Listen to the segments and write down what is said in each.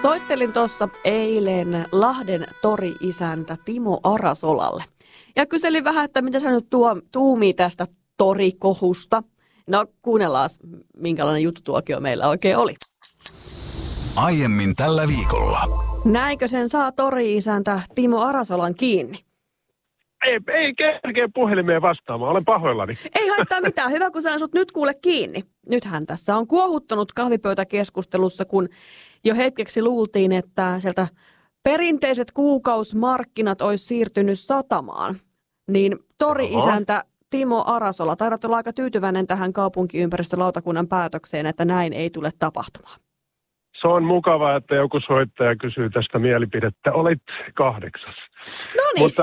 Soittelin tuossa eilen Lahden tori-isäntä Timo Arasolalle. Ja kyselin vähän, että mitä sä nyt tuumii tästä torikohusta. No kuunnellaan, minkälainen juttutuokio meillä oikein oli. Aiemmin tällä viikolla. Näinkö sen saa tori-isäntä Timo Arasolan kiinni? Ei kerkeä puhelimeen vastaamaan, olen pahoillani. Ei haittaa mitään, hyvä kun saan sut nyt kuule kiinni. Nythän tässä on kuohuttanut kahvipöytäkeskustelussa, kun jo hetkeksi luultiin, että sieltä perinteiset kuukausimarkkinat olisi siirtynyt satamaan. Niin tori-isäntä Timo Arasola, taidat olla aika tyytyväinen tähän kaupunkiympäristölautakunnan päätökseen, että näin ei tule tapahtumaan. Se on mukavaa, että joku soittaja kysyy tästä mielipidettä. Olit 8. No niin.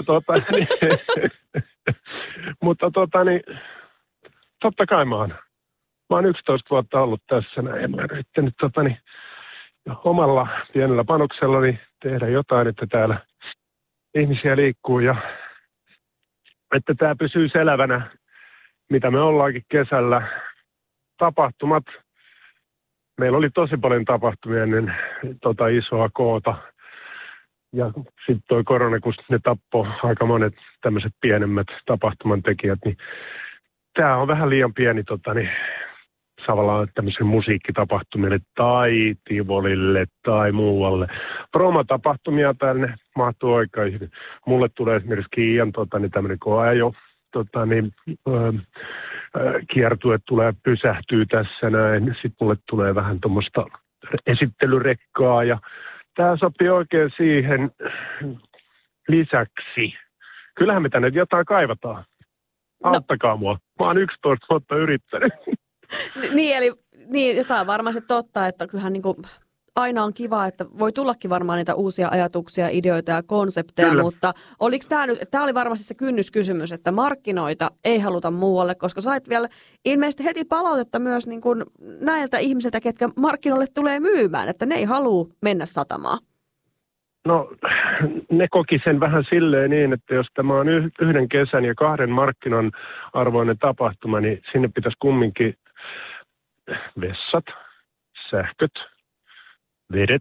Mutta totta kai mä oon 11 vuotta ollut tässä näin. Ja mä yrittänyt omalla pienellä panoksellani tehdä jotain, että täällä ihmisiä liikkuu ja että tämä pysyy selvänä, mitä me ollaankin kesällä. Tapahtumat. Meillä oli tosi paljon tapahtumia ennen isoa koota. Ja sitten toi korona, kun ne tappoi aika monet tämmöiset pienemmät tapahtuman tekijät, niin tämä on vähän liian pieni tavallaan tämmöisen musiikkitapahtumille tai Tivolille tai muualle. Promo-tapahtumia tänne mahtuu oikein. Mulle tulee esimerkiksi Kiian tämmöinen koeajo. Kiertue pysähtyy tässä näin. Sitten mulle tulee vähän tuommoista esittelyrekkaa ja tämä sopii oikein siihen lisäksi. Kyllähän me tänne jotain kaivataan. Auttakaa mua. Mä oon 11 vuotta yrittänyt. Niin, jotain varmasti totta, että kyllähän niin kuin aina on kiva, että voi tullakin varmaan niitä uusia ajatuksia, ideoita ja konsepteja, Kyllä. Mutta oliko tämä oli varmasti se kynnyskysymys, että markkinoita ei haluta muualle, koska sait vielä ilmeisesti heti palautetta myös niin kuin näiltä ihmisiltä, ketkä markkinoille tulee myymään, että ne ei halua mennä satamaan. No, ne koki sen vähän silleen niin, että jos tämä on yhden kesän ja 2 markkinan arvoinen tapahtuma, niin sinne pitäisi kumminkin vessat, sähköt, vedet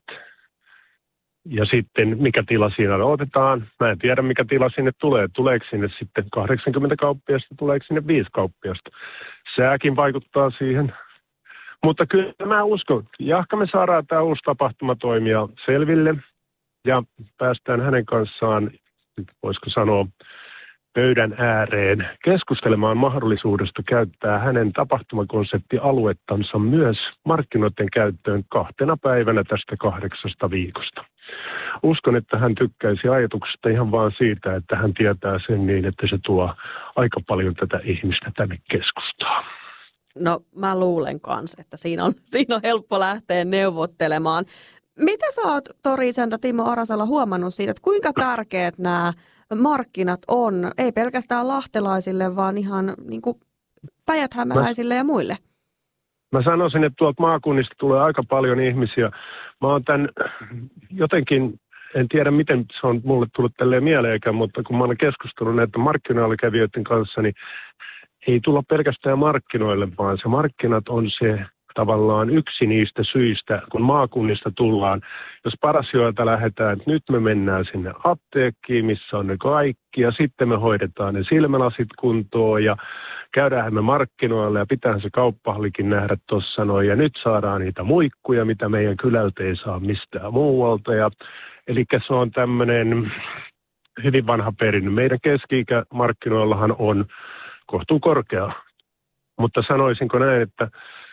ja sitten mikä tila siinä otetaan. Mä en tiedä mikä tila sinne tulee. Tuleeko sinne sitten 80 kauppiasta, tuleeko sinne 5 kauppiasta. Sääkin vaikuttaa siihen. Mutta kyllä mä uskon, jahka me saadaan tämä uusi tapahtumatoimija selville ja päästään hänen kanssaan, voisiko sanoa, pöydän ääreen keskustelemaan mahdollisuudesta käyttää hänen tapahtumakonseptialuettansa myös markkinoiden käyttöön 2 päivänä tästä 8 viikosta. Uskon, että hän tykkäisi ajatuksesta ihan vaan siitä, että hän tietää sen niin, että se tuo aika paljon tätä ihmistä tänne keskustaan. No mä luulen kanssa, että siinä on helppo lähteä neuvottelemaan. Mitä sä oot, tori-isäntä Timo Arasala, huomannut siitä, että kuinka tärkeät nämä markkinat on, ei pelkästään lahtelaisille, vaan ihan niin kuin päijäthämäläisille ja muille? Mä sanoisin, että tuolta maakunnista tulee aika paljon ihmisiä. Mä oon tämän jotenkin, en tiedä miten se on mulle tullut tälleen mieleenkään, mutta kun mä oon keskustellut näiden markkinoillikävijöiden kanssa, niin ei tulla pelkästään markkinoille, vaan se markkinat on se tavallaan yksi niistä syistä, kun maakunnista tullaan. Jos Parasjoelta lähdetään, että nyt me mennään sinne apteekkiin, missä on ne kaikki, ja sitten me hoidetaan ne silmälasit kuntoon, ja käydään me markkinoille, ja pitäähän se kauppahallikin nähdä tuossa noin, ja nyt saadaan niitä muikkuja, mitä meidän kylältä ei saa mistään muualta, ja eli se on tämmöinen hyvin vanha perinne. Meidän keski-ikä markkinoillahan on kohtuu korkea, mutta sanoisinko näin, että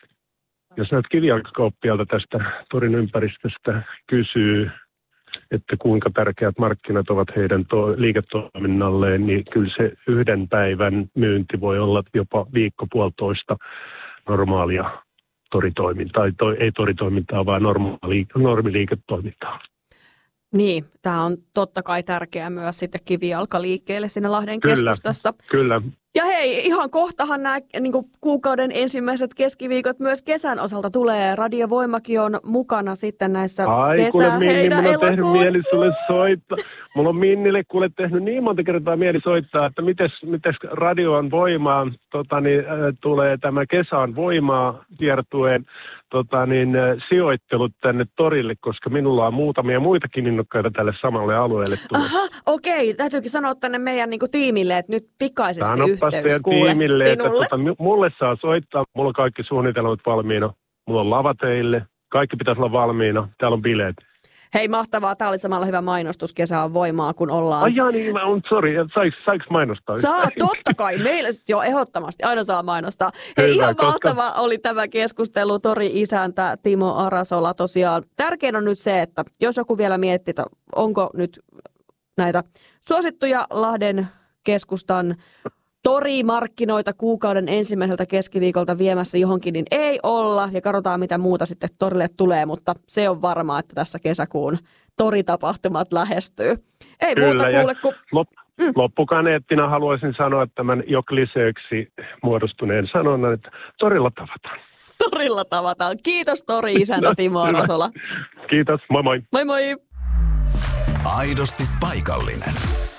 jos näitä kivijalkakauppialta tästä torin ympäristöstä kysyy, että kuinka tärkeät markkinat ovat heidän liiketoiminnalleen, niin kyllä se 1 päivän myynti voi olla jopa 1-1,5 normaalia toritoimintaa. Ei toritoimintaa, vaan normiliiketoimintaa. Niin, tämä on totta kai tärkeää myös sitten kivijalkaliikkeelle siinä Lahden keskustassa. Kyllä. Ja hei, ihan kohtahan nämä niin kuukauden ensimmäiset keskiviikot myös kesän osalta tulee. Radio Voimakin on mukana sitten näissä kesäheidän mulla on tehnyt mieli sulle soittaa. Mulla on Minnille kuule tehnyt niin monta kertaa mieli soittaa, että mites Radio on voimaa, tulee tämä Kesän voimaa kiertueen sijoittelut tänne torille, koska minulla on muutamia muitakin innokkaita tälle samalle alueelle tulossa. Aha, okei. Täytyykin sanoa tänne meidän tiimille, että nyt pikaisesti Sanoppas yhteys kuule tiimille, sinulle. että mulle saa soittaa. Mulla on kaikki suunnitelmat valmiina. Mulla on lava teille. Kaikki pitäisi olla valmiina. Täällä on bileet. Hei, mahtavaa. Tämä oli samalla hyvä mainostus. Kesä on voimaa, kun ollaan. Ai jaa, niin, sori. Saiko mainostaa? Saa, totta kai. Meillä jo ehdottomasti. Aina saa mainostaa. Hei, Hyvä, ihan mahtava oli tämä keskustelu. Tori-isäntä Timo Arasola tosiaan. Tärkein on nyt se, että jos joku vielä miettii, että onko nyt näitä suosittuja Lahden keskustan torimarkkinoita kuukauden ensimmäiseltä keskiviikolta viemässä johonkin, niin ei olla. Ja katsotaan, mitä muuta sitten torille tulee, mutta se on varmaa, että tässä kesäkuun toritapahtumat lähestyy. Ei Kyllä, muuta kuule kuin... Loppukaneettina haluaisin sanoa tämän jo kliseeksi muodostuneen sanonnan, että torilla tavataan. Torilla tavataan. Kiitos tori-isäntä Timo Arasola. Kiitos, moi moi. Moi moi. Aidosti paikallinen.